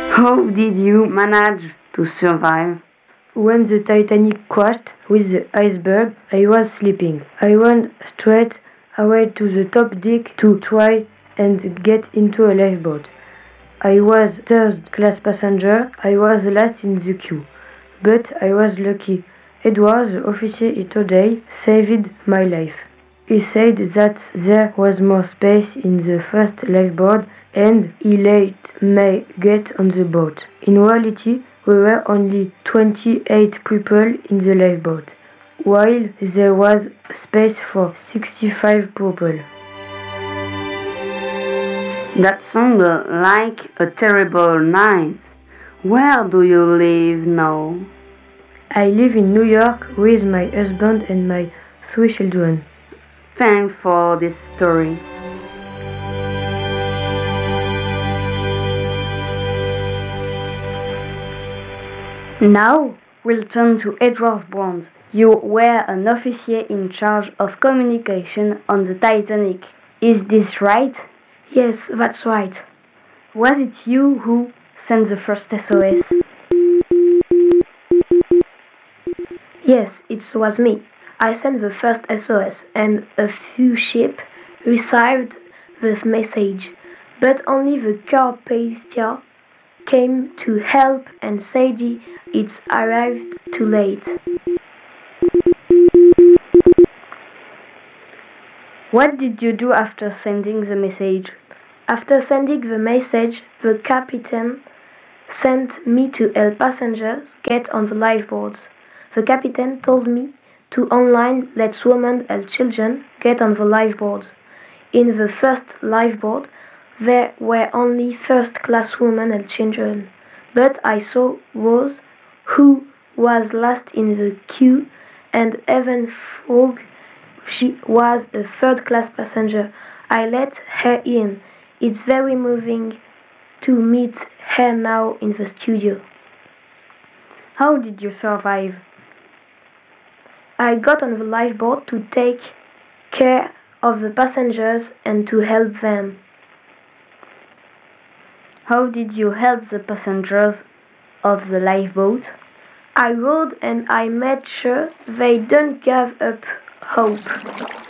How did you manage to survive? When the Titanic crashed with the iceberg, I was sleeping. I went straight away to the top deck to try and get into a lifeboat. I was third-class passenger. I was last in the queue. But I was lucky. Edward, the officer today, saved my life. He said that there was more space in the first lifeboat and he let me get on the boat. In reality, we were only 28 people in the lifeboat, while there was space for 65 people. That sounded like a terrible night. Where do you live now? I live in New York with my husband and my 3 children. Thanks for this story. Now we'll turn to Edward Brand. You were an officer in charge of communication on the Titanic. Is this right? Yes, that's right. Was it you who sent the first SOS? Yes, it was me. I sent the first SOS and a few ships received the message, but only the Carpathia came to help and said it arrived too late. What did you do after sending the message? After sending the message, the captain sent me to help passengers get on the lifeboats. The captain told me to online let women and children get on the lifeboats. In the first lifeboat, there were only first-class women and children, but I saw Rose, who was last in the queue, and Evan Fogg. She was a third-class passenger. I let her in. It's very moving to meet her now in the studio. How did you survive? I got on the lifeboat to take care of the passengers and to help them. How did you help the passengers of the lifeboat? I rowed and I made sure they don't give up hope.